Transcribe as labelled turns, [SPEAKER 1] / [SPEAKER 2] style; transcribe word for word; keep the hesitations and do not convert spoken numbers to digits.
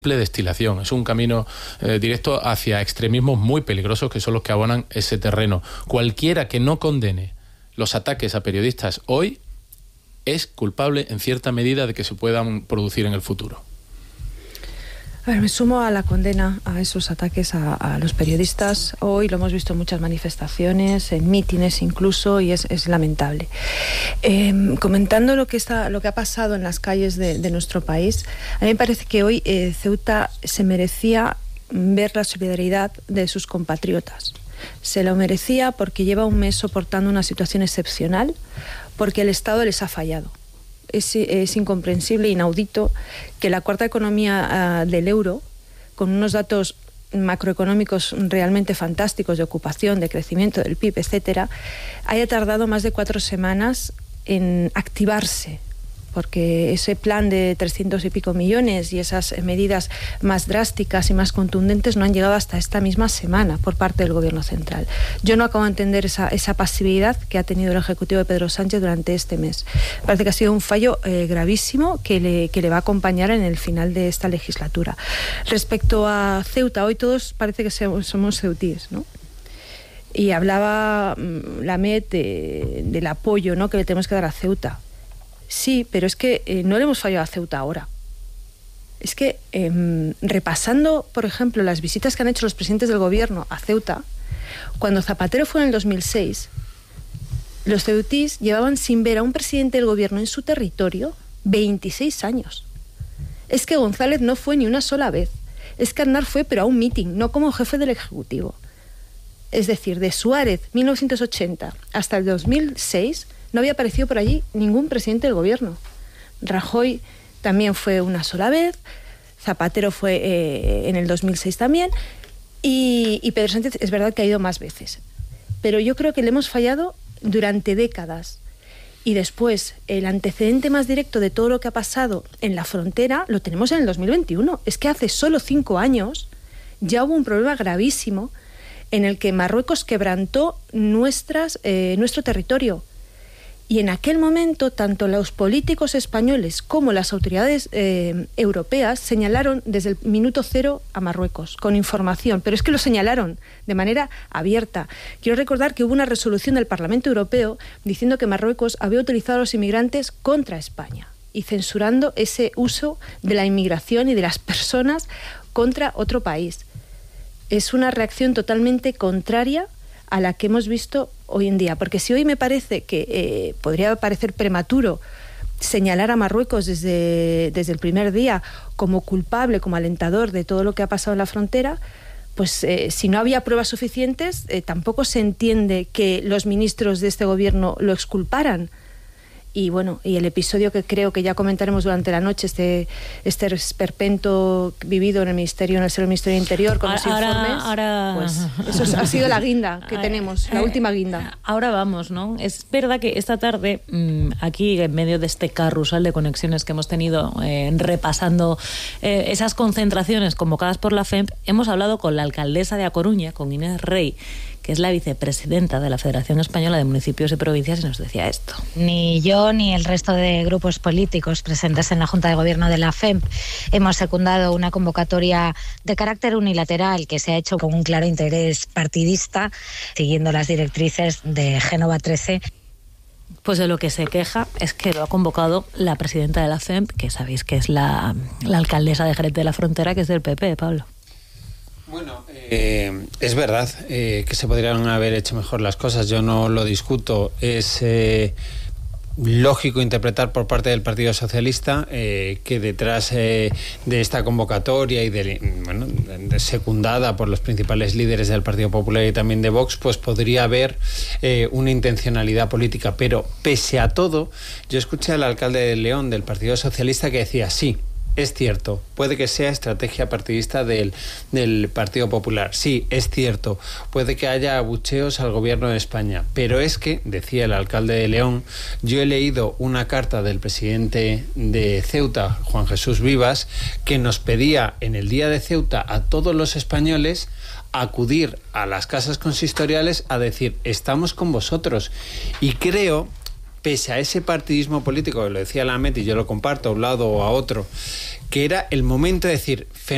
[SPEAKER 1] destilación, es un camino eh, directo hacia extremismos muy peligrosos que son los que abonan ese terreno. Cualquiera que no condene los ataques a periodistas hoy es culpable en cierta medida de que se puedan producir en el futuro.
[SPEAKER 2] A ver, me sumo a la condena a esos ataques a, a los periodistas. Hoy lo hemos visto en muchas manifestaciones, en mítines incluso, y es, es lamentable. Eh, comentando lo que, está, lo que ha pasado en las calles de, de nuestro país, a mí me parece que hoy eh, Ceuta se merecía ver la solidaridad de sus compatriotas. Se lo merecía porque lleva un mes soportando una situación excepcional, porque el Estado les ha fallado. Es, es incomprensible, inaudito, que la cuarta economía uh, del euro, con unos datos macroeconómicos realmente fantásticos de ocupación, de crecimiento del P I B, etcétera, haya tardado más de cuatro semanas en activarse, porque ese plan de trescientos y pico millones y esas medidas más drásticas y más contundentes no han llegado hasta esta misma semana por parte del Gobierno central. Yo no acabo de entender esa, esa pasividad que ha tenido el Ejecutivo de Pedro Sánchez durante este mes. Parece que ha sido un fallo eh, gravísimo que le, que le va a acompañar en el final de esta legislatura. Respecto a Ceuta, hoy todos parece que somos ceutíes, ¿no? Y hablaba mm, Lamet de, del apoyo, ¿no?, que le tenemos que dar a Ceuta. Sí, pero es que eh, no le hemos fallado a Ceuta ahora. Es que eh, repasando, por ejemplo, las visitas que han hecho los presidentes del gobierno a Ceuta, cuando Zapatero fue en el dos mil seis, los ceutís llevaban sin ver a un presidente del gobierno en su territorio veintiséis años. Es que González no fue ni una sola vez. Es que Aznar fue, pero a un mitin, no como jefe del Ejecutivo. Es decir, de Suárez, mil novecientos ochenta, hasta el dos mil seis... no había aparecido por allí ningún presidente del gobierno. Rajoy también fue una sola vez, Zapatero fue eh, en el dos mil seis también, y, y Pedro Sánchez es verdad que ha ido más veces. Pero yo creo que le hemos fallado durante décadas. Y después, el antecedente más directo de todo lo que ha pasado en la frontera lo tenemos en el dos mil veintiuno. Es que hace solo cinco años ya hubo un problema gravísimo en el que Marruecos quebrantó nuestras, eh, nuestro territorio. Y en aquel momento, tanto los políticos españoles como las autoridades eh, europeas señalaron desde el minuto cero a Marruecos, con información, pero es que lo señalaron de manera abierta. Quiero recordar que hubo una resolución del Parlamento Europeo diciendo que Marruecos había utilizado a los inmigrantes contra España y censurando ese uso de la inmigración y de las personas contra otro país. Es una reacción totalmente contraria a la que hemos visto hoy en día. Porque si hoy me parece que eh, podría parecer prematuro señalar a Marruecos desde, desde el primer día como culpable, como alentador de todo lo que ha pasado en la frontera, pues eh, si no había pruebas suficientes, eh, tampoco se entiende que los ministros de este gobierno lo exculparan. Y bueno, y el episodio que creo que ya comentaremos durante la noche, este, este esperpento vivido en el Ministerio, en el seno del Ministerio del Interior, con los
[SPEAKER 3] ahora,
[SPEAKER 2] informes,
[SPEAKER 3] ahora...
[SPEAKER 2] pues eso ha sido la guinda que tenemos, la última guinda.
[SPEAKER 3] Ahora vamos, ¿no? Es verdad que esta tarde, aquí en medio de este carrusel de conexiones que hemos tenido, eh, repasando eh, esas concentraciones convocadas por la F E M P, hemos hablado con la alcaldesa de A Coruña, con Inés Rey, que es la vicepresidenta de la Federación Española de Municipios y Provincias, y nos decía esto.
[SPEAKER 4] Ni yo ni el resto de grupos políticos presentes en la Junta de Gobierno de la F E M P hemos secundado una convocatoria de carácter unilateral que se ha hecho con un claro interés partidista, siguiendo las directrices de Génova trece.
[SPEAKER 3] Pues de lo que se queja es que lo ha convocado la presidenta de la F E M P, que sabéis que es la, la alcaldesa de Jerez de la Frontera, que es del P P, Pablo.
[SPEAKER 5] Bueno, eh, es verdad eh, que se podrían haber hecho mejor las cosas, yo no lo discuto. Es eh, lógico interpretar por parte del Partido Socialista eh, que detrás eh, de esta convocatoria y de, bueno, de, secundada por los principales líderes del Partido Popular y también de Vox, pues podría haber eh, una intencionalidad política. Pero pese a todo, yo escuché al alcalde de León del Partido Socialista que decía sí. Es cierto, puede que sea estrategia partidista del, del Partido Popular. Sí, es cierto, puede que haya abucheos al gobierno de España. Pero es que, decía el alcalde de León, yo he leído una carta del presidente de Ceuta, Juan Jesús Vivas, que nos pedía en el día de Ceuta a todos los españoles acudir a las casas consistoriales a decir, estamos con vosotros. Y creo pese a ese partidismo político, que lo decía Lamet y yo lo comparto a un lado o a otro, que era el momento de decir,